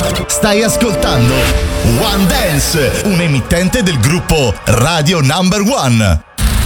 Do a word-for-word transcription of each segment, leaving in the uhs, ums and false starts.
Stai ascoltando One Dance, un emittente del gruppo Radio Number One.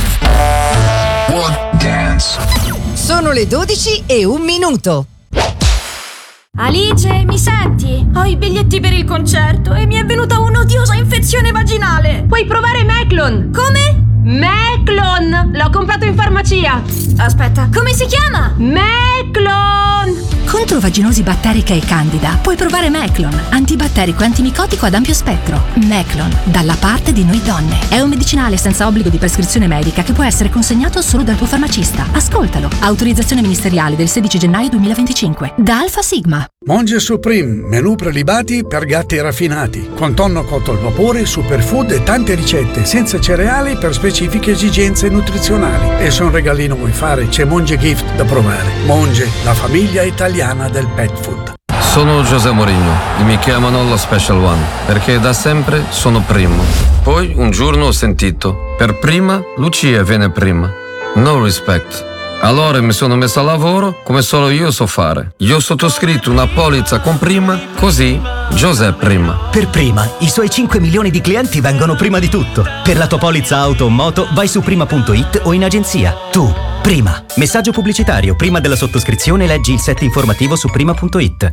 One Dance. Sono le dodici e un minuto. Alice, mi senti? Ho i biglietti per il concerto e mi è venuta un'odiosa infezione vaginale. Puoi provare Meclon. Come? Meclon! L'ho comprato in farmacia. Aspetta, come si chiama? Meclon! Contro vaginosi batterica e candida puoi provare Meclon, antibatterico e antimicotico ad ampio spettro. Meclon, dalla parte di noi donne. È un medicinale senza obbligo di prescrizione medica che può essere consegnato solo dal tuo farmacista. Ascoltalo. Autorizzazione ministeriale del sedici gennaio duemilaventicinque. Da Alfa Sigma. Monge Supreme, menù prelibati per gatti raffinati, con tonno cotto al vapore, superfood e tante ricette, senza cereali per specifiche esigenze nutrizionali. E se un regalino vuoi fare, c'è Monge Gift da provare. Monge, la famiglia italiana del pet food. Sono José Mourinho e mi chiamano lo Special One, perché da sempre sono primo. Poi un giorno ho sentito, per prima Lucia viene prima. No respect. Allora mi sono messo a lavoro come solo io so fare. Io ho sottoscritto una polizza con Prima, così José Prima. Per Prima, i suoi cinque milioni di clienti vengono prima di tutto. Per la tua polizza auto o moto vai su prima punto it o in agenzia. Tu, Prima. Messaggio pubblicitario. Prima della sottoscrizione leggi il set informativo su prima punto it.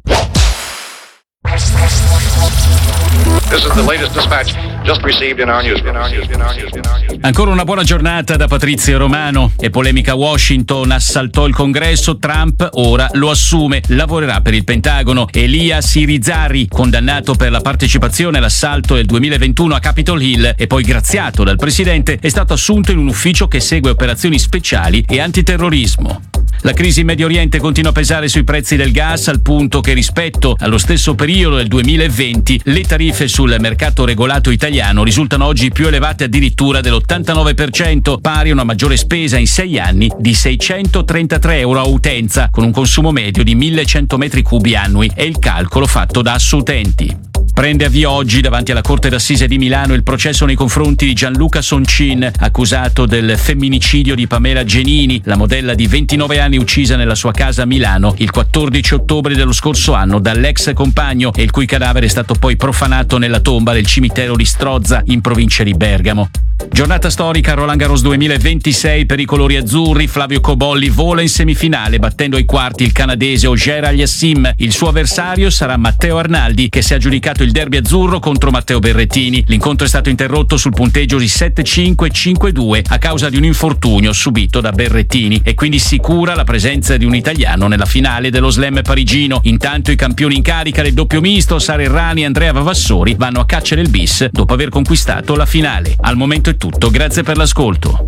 This is the latest dispatch just received in our newsroom. Ancora una buona giornata da Patrizio Romano. E polemica Washington, assaltò il congresso, Trump ora lo assume, lavorerà per il Pentagono. Elia Sirizari, condannato per la partecipazione all'assalto del duemilaventuno a Capitol Hill e poi graziato dal presidente, è stato assunto in un ufficio che segue operazioni speciali e antiterrorismo. La crisi in Medio Oriente continua a pesare sui prezzi del gas, al punto che rispetto allo stesso periodo del duemilaventi le tariffe sul mercato regolato italiano risultano oggi più elevate addirittura dell'ottantanove per cento, pari a una maggiore spesa in sei anni di seicentotrentatré euro a utenza, con un consumo medio di millecento metri cubi annui, è il calcolo fatto da Assoutenti. Prende avvio oggi davanti alla Corte d'Assise di Milano il processo nei confronti di Gianluca Soncin, accusato del femminicidio di Pamela Genini, la modella di ventinove anni uccisa nella sua casa a Milano il quattordici ottobre dello scorso anno dall'ex compagno e il cui cadavere è stato poi profanato nella tomba del cimitero di Strozza in provincia di Bergamo. Giornata storica a Roland Garros duemilaventisei per i colori azzurri. Flavio Cobolli vola in semifinale battendo ai quarti il canadese Auger Aliassime. Il suo avversario sarà Matteo Arnaldi, che si è aggiudicato il derby azzurro contro Matteo Berrettini. L'incontro è stato interrotto sul punteggio di sette cinque cinque due a causa di un infortunio subito da Berrettini, e quindi sicura la presenza di un italiano nella finale dello Slam parigino. Intanto i campioni in carica del doppio misto Sara Errani e Andrea Vavassori vanno a caccia del bis dopo aver conquistato la finale. Al momento è tutto, grazie per l'ascolto.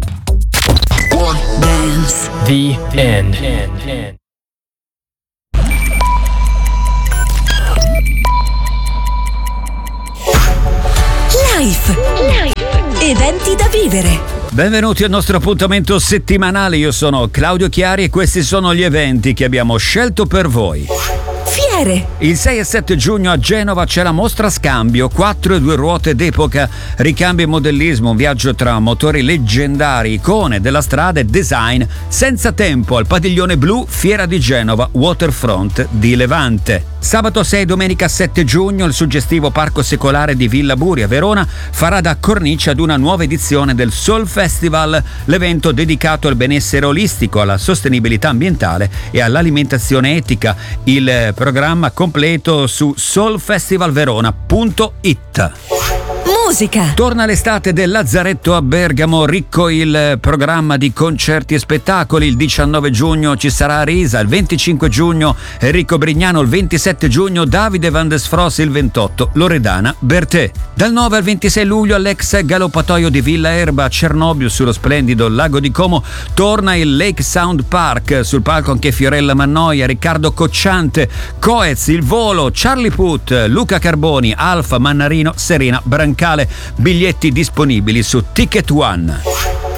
Dance. The end. Life. Eventi da vivere. Benvenuti al nostro appuntamento settimanale. Io sono Claudio Chiari e questi sono gli eventi che abbiamo scelto per voi. Fiere. Il sei e sette giugno a Genova c'è la mostra Scambio, quattro e due ruote d'epoca, ricambio e modellismo, un viaggio tra motori leggendari, icone della strada e design senza tempo al padiglione blu Fiera di Genova, Waterfront di Levante. Sabato sei e domenica sette giugno il suggestivo Parco Secolare di Villa Buria, Verona, farà da cornice ad una nuova edizione del Soul Festival, l'evento dedicato al benessere olistico, alla sostenibilità ambientale e all'alimentazione etica. Il programma completo su soul festival verona punto it. Musica. Torna l'estate del Lazzaretto a Bergamo, ricco il programma di concerti e spettacoli. Il diciannove giugno ci sarà Arisa, il venticinque giugno Enrico Brignano, il ventisette giugno Davide Van Desfros, il ventotto Loredana Bertè. Dal nove al ventisei luglio all'ex galoppatoio di Villa Erba a Cernobbio sullo splendido lago di Como torna il Lake Sound Park, sul palco anche Fiorella Mannoia, Riccardo Cocciante, Coez, Il Volo, Charlie Puth, Luca Carboni, Alfa Mannarino, Serena Brancale. Biglietti disponibili su Ticket One.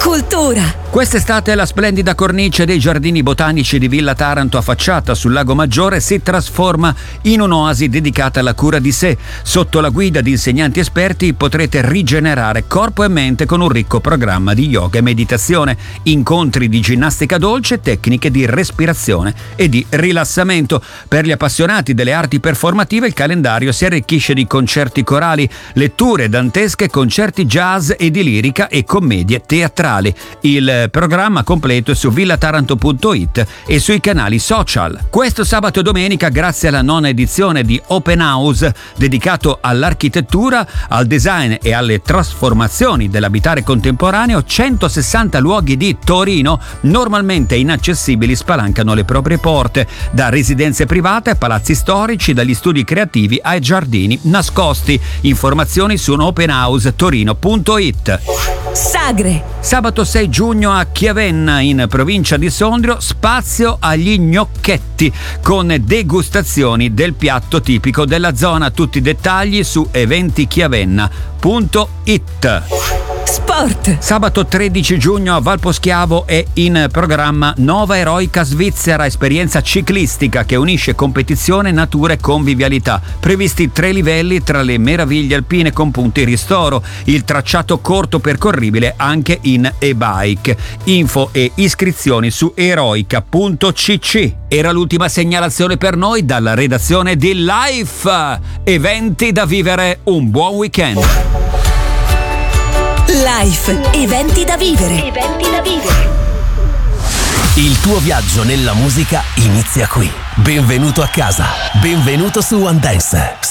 cultura. Quest'estate la splendida cornice dei giardini botanici di Villa Taranto, affacciata sul Lago Maggiore, si trasforma in un'oasi dedicata alla cura di sé. Sotto la guida di insegnanti esperti potrete rigenerare corpo e mente con un ricco programma di yoga e meditazione, incontri di ginnastica dolce, tecniche di respirazione e di rilassamento. Per gli appassionati delle arti performative il calendario si arricchisce di concerti corali, letture dantesche, concerti jazz e di lirica e commedie teatrali. Il programma completo è su villataranto punto it e sui canali social. Questo sabato e domenica, grazie alla nona edizione di Open House dedicato all'architettura, al design e alle trasformazioni dell'abitare contemporaneo, centosessanta luoghi di Torino normalmente inaccessibili spalancano le proprie porte, da residenze private a palazzi storici, dagli studi creativi ai giardini nascosti. Informazioni su openhouse torino punto it. Sagre. Sabato sei giugno a Chiavenna, in provincia di Sondrio, spazio agli gnocchetti con degustazioni del piatto tipico della zona. Tutti i dettagli su eventichiavenna punto it. Sport. Sabato tredici giugno a Valposchiavo è in programma Nova Eroica Svizzera, esperienza ciclistica che unisce competizione, natura e convivialità. Previsti tre livelli tra le meraviglie alpine con punti ristoro, il tracciato corto percorribile anche in e-bike. Info e iscrizioni su eroica punto cc. Era l'ultima segnalazione per noi dalla redazione di Life. Eventi da vivere, un buon weekend. Life, eventi da vivere. Eventi da vivere. Il tuo viaggio nella musica inizia qui. Benvenuto a casa. Benvenuto su One Dance.